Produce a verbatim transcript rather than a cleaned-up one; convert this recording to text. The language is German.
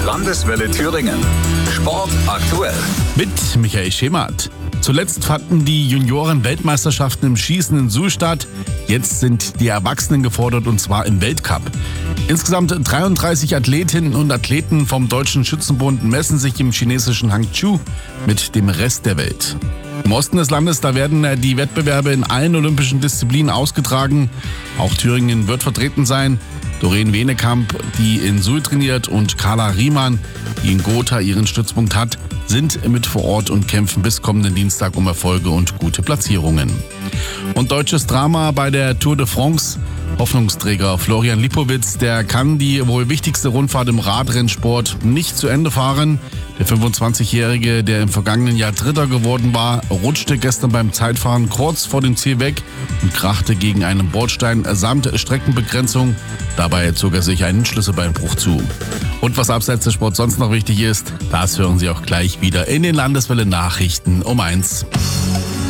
Landeswelle Thüringen. Sport aktuell. Mit Michael Schemert. Zuletzt fanden die Junioren-Weltmeisterschaften im Schießen in Suhl statt. Jetzt sind die Erwachsenen gefordert, und zwar im Weltcup. Insgesamt dreiunddreißig Athletinnen und Athleten vom Deutschen Schützenbund messen sich im chinesischen Hangzhou mit dem Rest der Welt. Im Osten des Landes, da werden die Wettbewerbe in allen olympischen Disziplinen ausgetragen. Auch Thüringen wird vertreten sein. Doreen Wenekamp, die in Suhl trainiert, und Carla Riemann, die in Gotha ihren Stützpunkt hat, sind mit vor Ort und kämpfen bis kommenden Dienstag um Erfolge und gute Platzierungen. Und deutsches Drama bei der Tour de France. Hoffnungsträger Florian Lipowitz, der kann die wohl wichtigste Rundfahrt im Radrennsport nicht zu Ende fahren. Der fünfundzwanzigjährige, der im vergangenen Jahr Dritter geworden war, rutschte gestern beim Zeitfahren kurz vor dem Ziel weg und krachte gegen einen Bordstein samt Streckenbegrenzung. Dabei zog er sich einen Schlüsselbeinbruch zu. Und was abseits des Sports sonst noch wichtig ist, das hören Sie auch gleich wieder in den Landeswelle Nachrichten um eins.